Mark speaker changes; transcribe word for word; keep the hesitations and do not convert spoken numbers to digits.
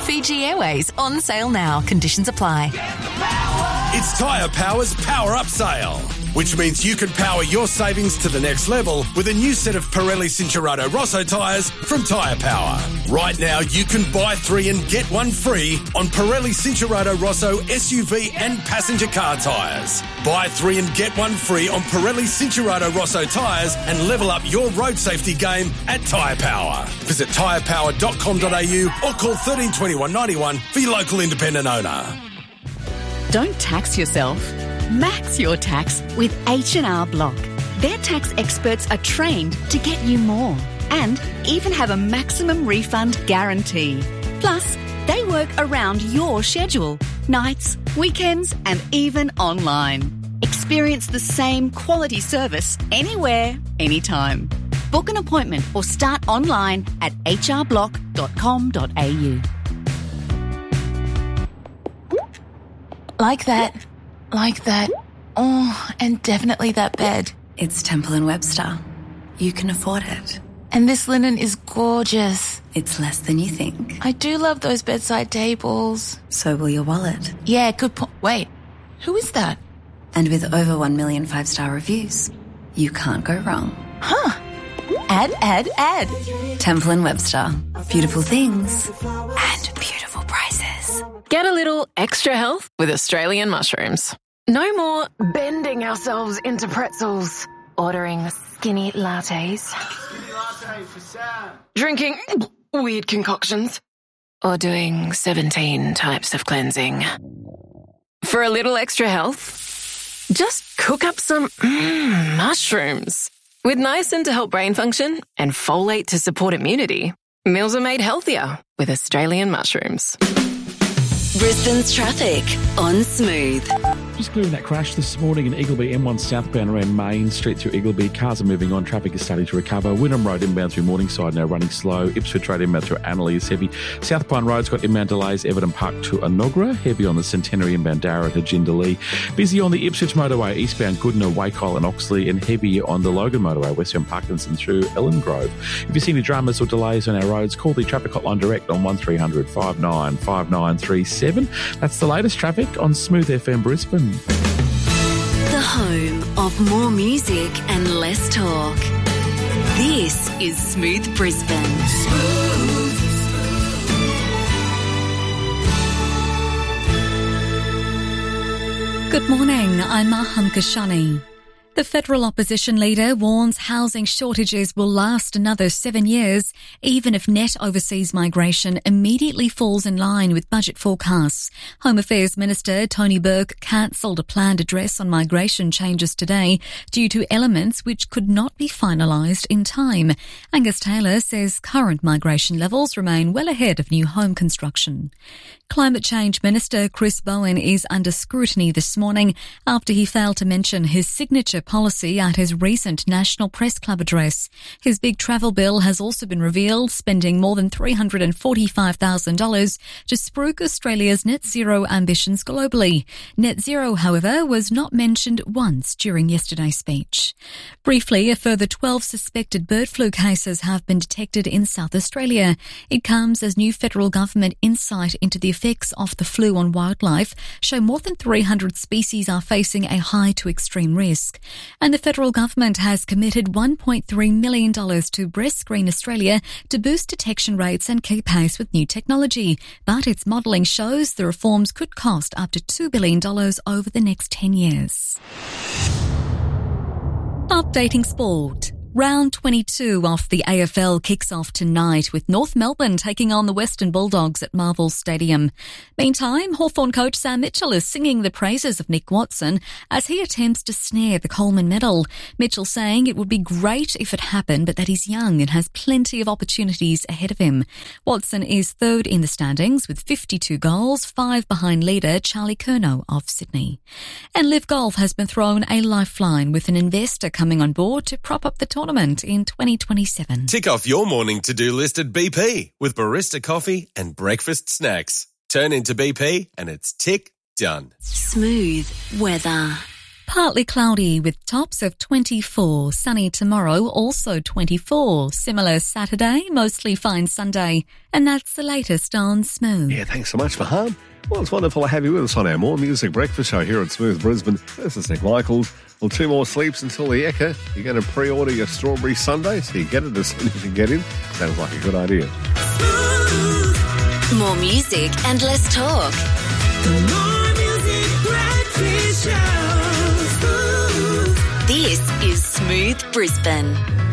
Speaker 1: Fiji Airways on sale now. Conditions apply.
Speaker 2: It's Tyre Power's Power Up Sale, which means you can power your savings to the next level with a new set of Pirelli Cincherato Rosso tyres from Tyre Power. Right now, you can buy three and get one free on Pirelli Cincherato Rosso S U V and passenger car tyres. Buy three and get one free on Pirelli Cincherato Rosso tyres and level up your road safety game at Tyre Power. Visit tyre power dot com dot a u or call thirteen twenty-one ninety-one for your local independent owner.
Speaker 3: Don't tax yourself. Max your tax with H and R Block. Their tax experts are trained to get you more and even have a maximum refund guarantee. Plus, they work around your schedule, nights, weekends, and even online. Experience the same quality service anywhere, anytime. Book an appointment or start online at h r block dot com dot a u.
Speaker 4: Like that. Like that. Oh, and definitely that bed.
Speaker 5: It's Temple and Webster. You can afford it.
Speaker 4: And this linen is gorgeous.
Speaker 5: It's less than you think.
Speaker 4: I do love those bedside tables.
Speaker 5: So will your wallet.
Speaker 4: Yeah, good point. Wait, who is that?
Speaker 5: And with over one million five-star reviews, you can't go wrong.
Speaker 4: Huh. Add, add, add.
Speaker 5: Temple and Webster. Beautiful things. And beautiful prices.
Speaker 6: Get a little extra health with Australian mushrooms. No more bending ourselves into pretzels, ordering skinny lattes,
Speaker 7: Skinny latte for Sam.
Speaker 6: drinking weird concoctions, or doing seventeen types of cleansing. For a little extra health, just cook up some mm, mushrooms. With niacin to help brain function and folate to support immunity, meals are made healthier with Australian mushrooms.
Speaker 8: Brisbane's traffic on Smooth.
Speaker 9: Just clearing that crash this morning in Eagleby, M one southbound around Main Street through Eagleby. Cars are moving on. Traffic is starting to recover. Wynnum Road inbound through Morningside now running slow. Ipswich Road inbound through Annerley is heavy. South Pine Road's got inbound delays. Everton Park to Enoggera. Heavy on the Centenary inbound Darra to Jindalee. Busy on the Ipswich Motorway eastbound Goodna, Wakehill and Oxley. And heavy on the Logan Motorway westbound Parkinson through Ellen Grove. If you see any dramas or delays on our roads, call the traffic hotline direct on one three hundred five nine five nine three seven. That's the latest traffic on Smooth F M Brisbane.
Speaker 8: The home of more music and less talk. This is Smooth Brisbane. Smooth.
Speaker 10: Good morning, I'm Maham Kashani. The federal opposition leader warns housing shortages will last another seven years, even if net overseas migration immediately falls in line with budget forecasts. Home Affairs Minister Tony Burke cancelled a planned address on migration changes today due to elements which could not be finalised in time. Angus Taylor says current migration levels remain well ahead of new home construction. Climate Change Minister Chris Bowen is under scrutiny this morning after he failed to mention his signature policy at his recent National Press Club address. His big travel bill has also been revealed, spending more than three hundred forty-five thousand dollars to spruik Australia's net zero ambitions globally. Net zero, however, was not mentioned once during yesterday's speech. Briefly, a further twelve suspected bird flu cases have been detected in South Australia. It comes as new federal government insight into the effects of the flu on wildlife show more than three hundred species are facing a high to extreme risk. And the federal government has committed one point three million dollars to Breast Screen Australia to boost detection rates and keep pace with new technology. But its modelling shows the reforms could cost up to two billion dollars over the next ten years. Updating sport. Round twenty-two of the A F L kicks off tonight with North Melbourne taking on the Western Bulldogs at Marvel Stadium. Meantime, Hawthorn coach Sam Mitchell is singing the praises of Nick Watson as he attempts to snare the Coleman medal. Mitchell saying it would be great if it happened, but that he's young and has plenty of opportunities ahead of him. Watson is third in the standings with fifty-two goals, five behind leader Charlie Curnow of Sydney. And Live Golf has been thrown a lifeline with an investor coming on board to prop up the tournament in twenty twenty-seven.
Speaker 2: Tick off your morning to-do list at B P with barista coffee and breakfast snacks. Turn into B P and it's tick done.
Speaker 8: Smooth weather.
Speaker 10: Partly cloudy with tops of twenty-four. Sunny tomorrow, also twenty-four. Similar Saturday, mostly fine Sunday. And that's the latest on Smooth.
Speaker 11: Yeah, thanks so much, Faham. Well, it's wonderful to have you with us on our More Music Breakfast Show here at Smooth Brisbane. This is Nick Michaels. Well, two more sleeps until the Ekka. You're going to pre-order your strawberry sundae so you get it as soon as you get in. Sounds like a good idea.
Speaker 8: More music and less talk.
Speaker 12: The More Music Breakfast Show.
Speaker 8: This is Smooth Brisbane.